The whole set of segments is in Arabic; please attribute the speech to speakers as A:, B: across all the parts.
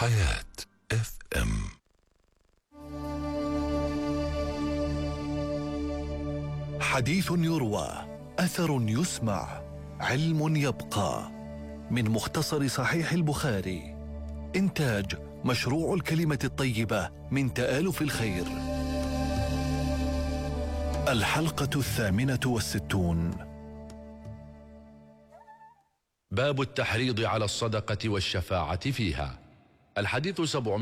A: حياة اف ام. حديث يروى، أثر يسمع، علم يبقى. من مختصر صحيح البخاري. إنتاج مشروع الكلمة الطيبة من تآلف الخير. الحلقة 68.
B: باب التحريض على الصدقة والشفاعة فيها. الحديث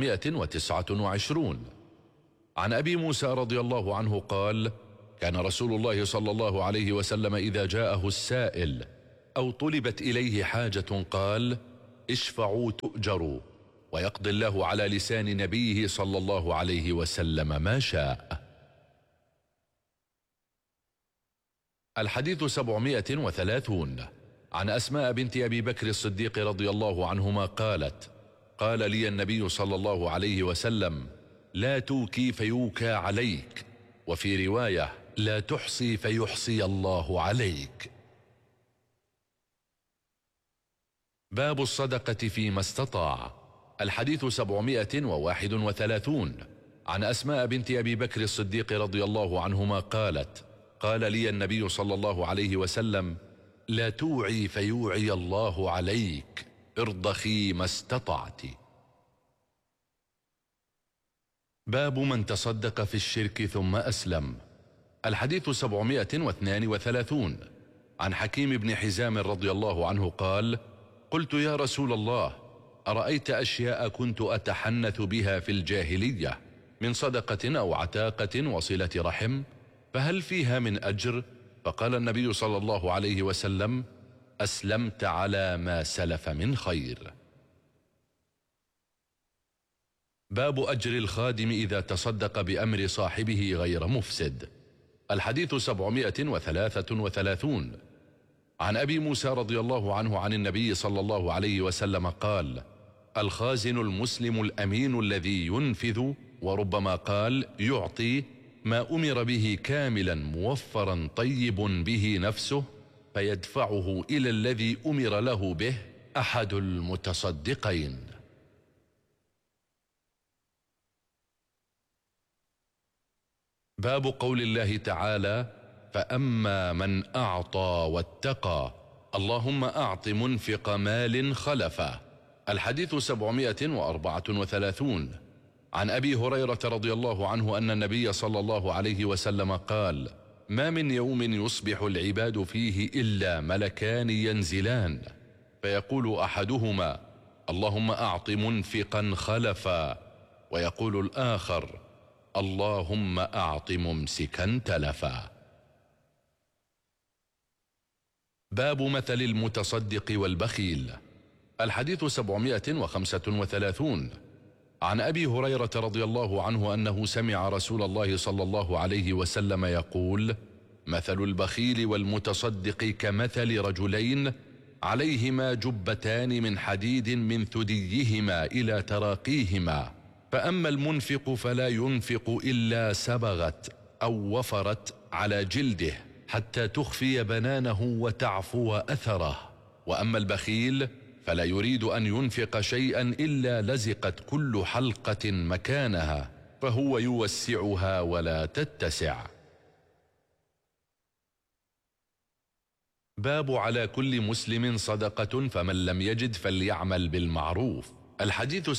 B: 729. عن أبي موسى رضي الله عنه قال: كان رسول الله صلى الله عليه وسلم إذا جاءه السائل أو طلبت إليه حاجة قال: اشفعوا تؤجروا، ويقضي الله على لسان نبيه صلى الله عليه وسلم ما شاء. الحديث 730. عن أسماء بنت أبي بكر الصديق رضي الله عنهما قالت: قال لي النبي صلى الله عليه وسلم: لا توكي فيوكى عليك، وفي رواية: لا تحصي فيحصي الله عليك. باب الصدقة فيما استطاع. الحديث 731. عن أسماء بنت أبي بكر الصديق رضي الله عنهما قالت: قال لي النبي صلى الله عليه وسلم: لا توعي فيوعي الله عليك، ارضخي ما استطعت. باب من تصدق في الشرك ثم أسلم. الحديث 732. عن حكيم بن حزام رضي الله عنه قال: قلت يا رسول الله، أرأيت أشياء كنت أتحنث بها في الجاهلية من صدقة أو عتاقة وصلة رحم، فهل فيها من أجر؟ فقال النبي صلى الله عليه وسلم: أسلمت على ما سلف من خير. باب أجر الخادم إذا تصدق بأمر صاحبه غير مفسد. الحديث 733. عن أبي موسى رضي الله عنه عن النبي صلى الله عليه وسلم قال: الخازن المسلم الأمين الذي ينفذ، وربما قال يعطي، ما أمر به كاملا موفرا طيب به نفسه، فيدفعه إلى الذي أمر له به أحد المتصدقين. باب قول الله تعالى: فأما من أعطى واتقى، اللهم أعط منفق مال خلفا. الحديث 734. عن أبي هريرة رضي الله عنه أن النبي صلى الله عليه وسلم قال: ما من يوم يصبح العباد فيه إلا ملكان ينزلان، فيقول أحدهما: اللهم أعط منفقا خلفا، ويقول الآخر: اللهم أعط ممسكا تلفا. باب مثل المتصدق والبخيل. الحديث 735. عن أبي هريرة رضي الله عنه أنه سمع رسول الله صلى الله عليه وسلم يقول: مثل البخيل والمتصدق كمثل رجلين عليهما جبتان من حديد من ثديهما إلى تراقيهما، فأما المنفق فلا ينفق إلا سبغت أو وفرت على جلده حتى تخفي بنانه وتعفو أثره، وأما البخيل فلا يريد أن ينفق شيئا إلا لزقت كل حلقة مكانها، فهو يوسعها ولا تتسع. باب على كل مسلم صدقة، فمن لم يجد فليعمل بالمعروف. الحديث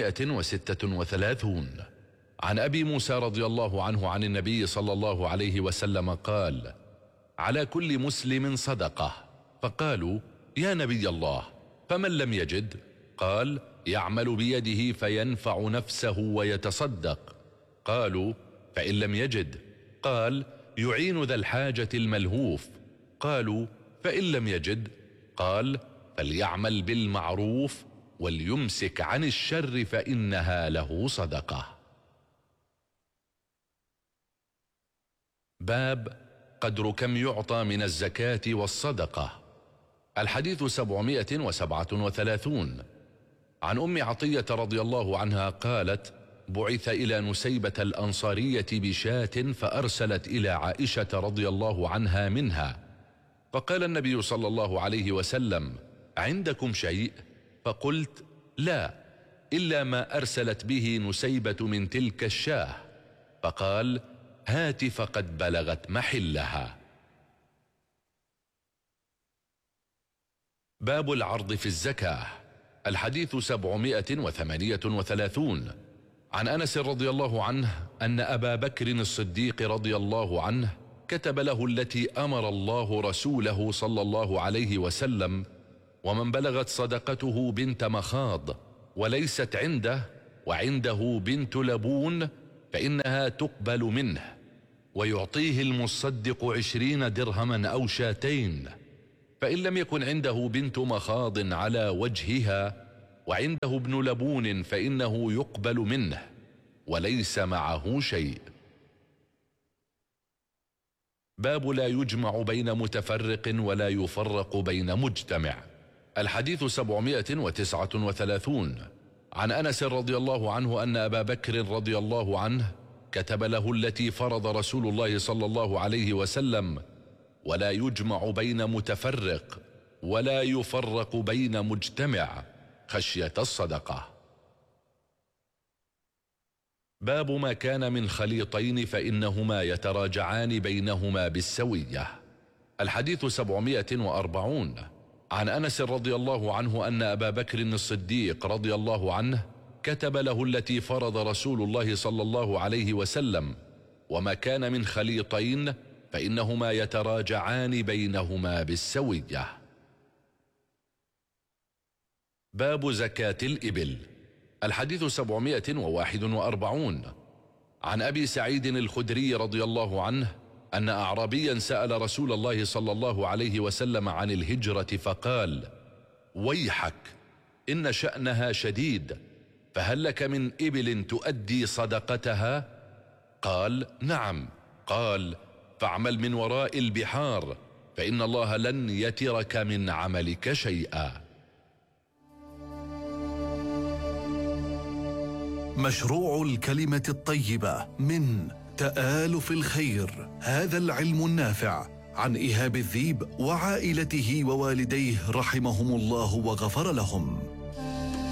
B: 736. عن أبي موسى رضي الله عنه عن النبي صلى الله عليه وسلم قال: على كل مسلم صدقة. فقالوا: يا نبي الله، فمن لم يجد؟ قال: يعمل بيده فينفع نفسه ويتصدق. قالوا: فإن لم يجد؟ قال: يعين ذا الحاجة الملهوف. قالوا: فإن لم يجد؟ قال: فليعمل بالمعروف وليمسك عن الشر فإنها له صدقة. باب قدر كم يعطى من الزكاة والصدقة. الحديث 737. عن أم عطية رضي الله عنها قالت: بعث إلى نسيبة الأنصارية بشاة، فأرسلت إلى عائشة رضي الله عنها منها، فقال النبي صلى الله عليه وسلم: عندكم شيء؟ فقلت: لا. إلا ما أرسلت به نسيبة من تلك الشاه، فقال: هات فقد بلغت محلها. باب العرض في الزكاة. الحديث 738. عن أنس رضي الله عنه أن أبا بكر الصديق رضي الله عنه كتب له التي أمر الله رسوله صلى الله عليه وسلم، ومن بلغت صدقته بنت مخاض وليست عنده وعنده بنت لبون فإنها تقبل منه، ويعطيه المصدق 20 درهما أو شاتين، فإن لم يكن عنده بنت مخاض على وجهها وعنده ابن لبون فإنه يقبل منه وليس معه شيء. باب لا يجمع بين متفرق ولا يفرق بين مجتمع. الحديث 739. عن أنس رضي الله عنه أن أبا بكر رضي الله عنه كتب له التي فرض رسول الله صلى الله عليه وسلم: ولا يجمع بين متفرق ولا يفرق بين مجتمع خشية الصدقة. باب ما كان من خليطين فإنهما يتراجعان بينهما بالسوية. الحديث 740. عن أنس رضي الله عنه أن أبا بكر الصديق رضي الله عنه كتب له التي فرض رسول الله صلى الله عليه وسلم: وما كان من خليطين فإنهما يتراجعان بينهما بالسوية. باب زكاة الإبل. الحديث 741. عن أبي سعيد الخدري رضي الله عنه أن أعرابيا سأل رسول الله صلى الله عليه وسلم عن الهجرة فقال: ويحك إن شأنها شديد، فهل لك من إبل تؤدي صدقتها؟ قال: نعم. قال: فاعمل من وراء البحار فإن الله لن يترك من عملك شيئا.
A: مشروع الكلمة الطيبة من تآلف الخير، هذا العلم النافع، عن إيهاب الذيب وعائلته ووالديه رحمهم الله وغفر لهم.